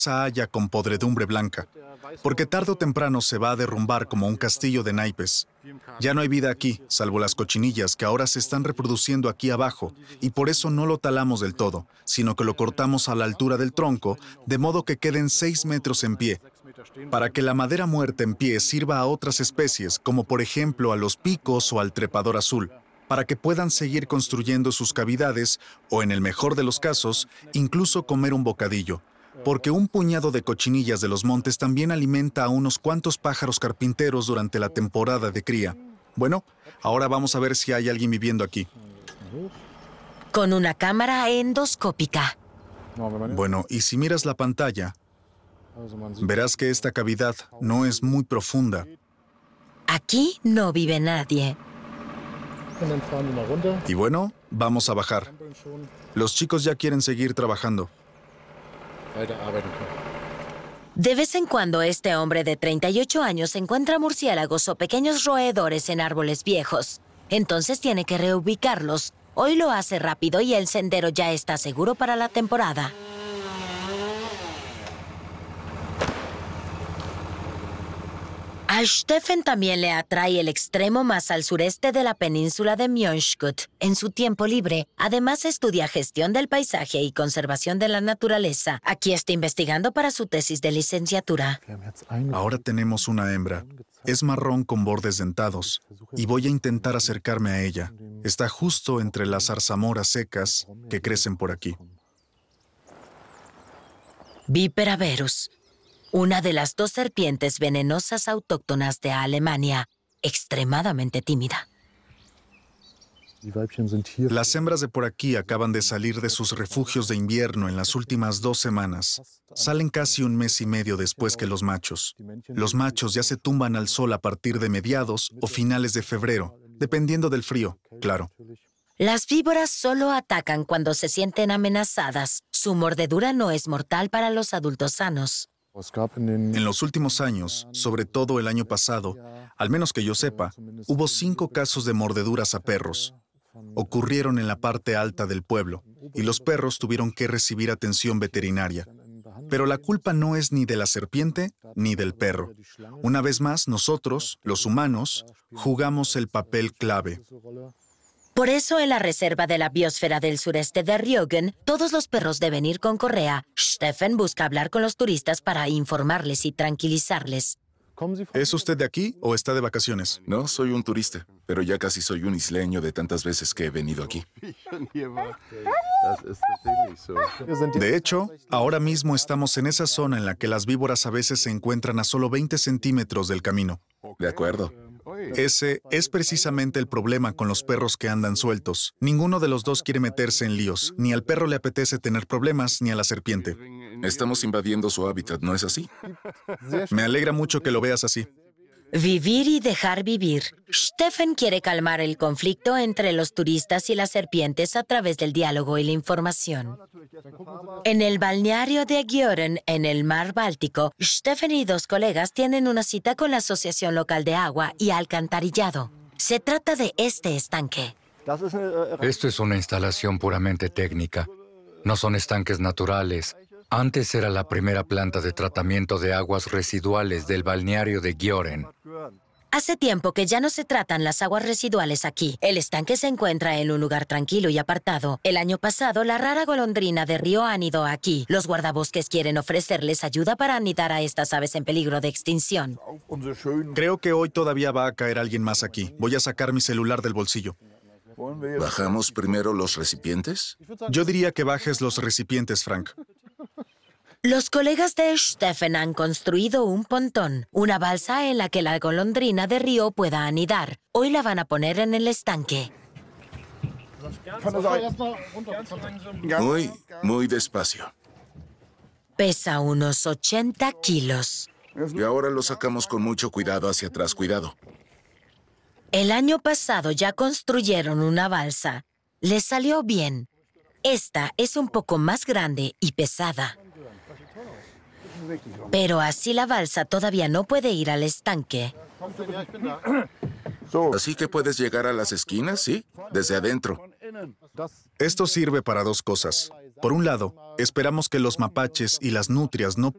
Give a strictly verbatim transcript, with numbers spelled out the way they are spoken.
haya con podredumbre blanca, porque tarde o temprano se va a derrumbar como un castillo de naipes. Ya no hay vida aquí, salvo las cochinillas que ahora se están reproduciendo aquí abajo, y por eso no lo talamos del todo, sino que lo cortamos a la altura del tronco, de modo que queden seis metros en pie, para que la madera muerta en pie sirva a otras especies, como por ejemplo a los picos o al trepador azul, para que puedan seguir construyendo sus cavidades o, en el mejor de los casos, incluso comer un bocadillo, porque un puñado de cochinillas de los montes también alimenta a unos cuantos pájaros carpinteros durante la temporada de cría. Bueno, ahora vamos a ver si hay alguien viviendo aquí. Con una cámara endoscópica. Bueno, y si miras la pantalla, verás que esta cavidad no es muy profunda. Aquí no vive nadie. Y bueno, vamos a bajar. Los chicos ya quieren seguir trabajando. De vez en cuando este hombre de treinta y ocho años encuentra murciélagos o pequeños roedores en árboles viejos. Entonces tiene que reubicarlos. Hoy lo hace rápido y el sendero ya está seguro para la temporada. A Stefan también le atrae el extremo más al sureste de la península de Mjønskjøtt. En su tiempo libre, además estudia gestión del paisaje y conservación de la naturaleza. Aquí está investigando para su tesis de licenciatura. Ahora tenemos una hembra. Es marrón con bordes dentados, y voy a intentar acercarme a ella. Está justo entre las zarzamoras secas que crecen por aquí. Vipera verus. Una de las dos serpientes venenosas autóctonas de Alemania, extremadamente tímida. Las hembras de por aquí acaban de salir de sus refugios de invierno en las últimas dos semanas. Salen casi un mes y medio después que los machos. Los machos ya se tumban al sol a partir de mediados o finales de febrero, dependiendo del frío, claro. Las víboras solo atacan cuando se sienten amenazadas. Su mordedura no es mortal para los adultos sanos. En los últimos años, sobre todo el año pasado, al menos que yo sepa, hubo cinco casos de mordeduras a perros. Ocurrieron en la parte alta del pueblo, y los perros tuvieron que recibir atención veterinaria. Pero la culpa no es ni de la serpiente ni del perro. Una vez más, nosotros, los humanos, jugamos el papel clave. Por eso, en la reserva de la biosfera del sureste de Rügen, todos los perros deben ir con correa. Stefan busca hablar con los turistas para informarles y tranquilizarles. ¿Es usted de aquí o está de vacaciones? No, soy un turista, pero ya casi soy un isleño de tantas veces que he venido aquí. De hecho, ahora mismo estamos en esa zona en la que las víboras a veces se encuentran a solo veinte centímetros del camino. De acuerdo. Ese es precisamente el problema con los perros que andan sueltos. Ninguno de los dos quiere meterse en líos. Ni al perro le apetece tener problemas, ni a la serpiente. Estamos invadiendo su hábitat, ¿no es así? Me alegra mucho que lo veas así. Vivir y dejar vivir. Stefan quiere calmar el conflicto entre los turistas y las serpientes a través del diálogo y la información. En el balneario de Gjøren, en el mar Báltico, Stefan y dos colegas tienen una cita con la Asociación Local de Agua y Alcantarillado. Se trata de este estanque. Esto es una instalación puramente técnica. No son estanques naturales. Antes era la primera planta de tratamiento de aguas residuales del balneario de Gjøren. Hace tiempo que ya no se tratan las aguas residuales aquí. El estanque se encuentra en un lugar tranquilo y apartado. El año pasado, la rara golondrina de río anidó aquí. Los guardabosques quieren ofrecerles ayuda para anidar a estas aves en peligro de extinción. Creo que hoy todavía va a caer alguien más aquí. Voy a sacar mi celular del bolsillo. ¿Bajamos primero los recipientes? Yo diría que bajes los recipientes, Frank. Los colegas de Stefan han construido un pontón, una balsa en la que la golondrina de río pueda anidar. Hoy la van a poner en el estanque. Muy, muy despacio. Pesa unos ochenta kilos. Y ahora lo sacamos con mucho cuidado hacia atrás. Cuidado. El año pasado ya construyeron una balsa. Les salió bien. Esta es un poco más grande y pesada. Pero así la balsa todavía no puede ir al estanque. Así que puedes llegar a las esquinas, ¿sí? Desde adentro. Esto sirve para dos cosas. Por un lado, esperamos que los mapaches y las nutrias no